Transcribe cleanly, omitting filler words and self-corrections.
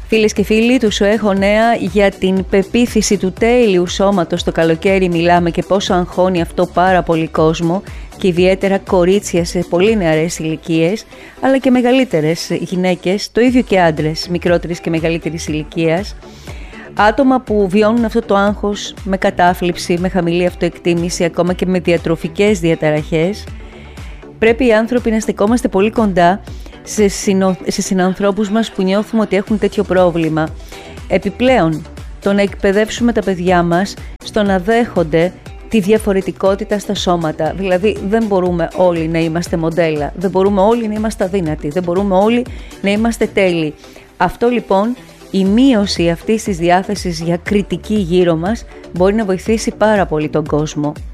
Φίλες και φίλοι, του σου έχω νέα για την πεποίθηση του τέλειου σώματος το καλοκαίρι μιλάμε και πόσο αγχώνει αυτό πάρα πολύ κόσμο και ιδιαίτερα κορίτσια σε πολύ νεαρές ηλικίες, αλλά και μεγαλύτερες γυναίκες, το ίδιο και άντρες μικρότερης και μεγαλύτερης ηλικίας. Άτομα που βιώνουν αυτό το άγχος με κατάθλιψη, με χαμηλή αυτοεκτίμηση, ακόμα και με διατροφικές διαταραχές. Πρέπει οι άνθρωποι να στεκόμαστε πολύ κοντά σε συνανθρώπους μας που νιώθουμε ότι έχουν τέτοιο πρόβλημα. Επιπλέον, το να εκπαιδεύσουμε τα παιδιά μας στο να δέχονται τη διαφορετικότητα στα σώματα. Δηλαδή, δεν μπορούμε όλοι να είμαστε μοντέλα, δεν μπορούμε όλοι να είμαστε αδύνατοι, δεν μπορούμε όλοι να είμαστε τέλειοι. Αυτό λοιπόν, η μείωση αυτής της διάθεσης για κριτική γύρω μας μπορεί να βοηθήσει πάρα πολύ τον κόσμο.